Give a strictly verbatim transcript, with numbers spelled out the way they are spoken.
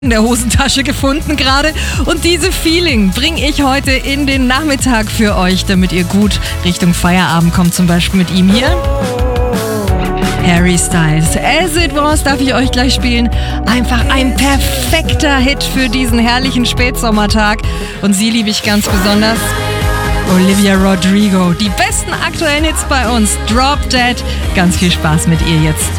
in der Hosentasche gefunden gerade. Und diese Feeling bringe ich heute in den Nachmittag für euch, damit ihr gut Richtung Feierabend kommt, zum Beispiel mit ihm hier. Harry Styles, As It Was, darf ich euch gleich spielen. Einfach ein perfekter Hit für diesen herrlichen Spätsommertag. Und sie liebe ich ganz besonders. Olivia Rodrigo, die besten aktuellen Hits bei uns. Drop Dead. Ganz viel Spaß mit ihr jetzt.